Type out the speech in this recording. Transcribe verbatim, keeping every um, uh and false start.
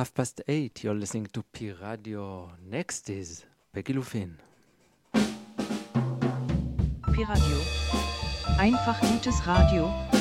Half past eight, you're listening to Pi Radio. Next is Becky Lufin. Pi Radio. Einfach gutes Radio.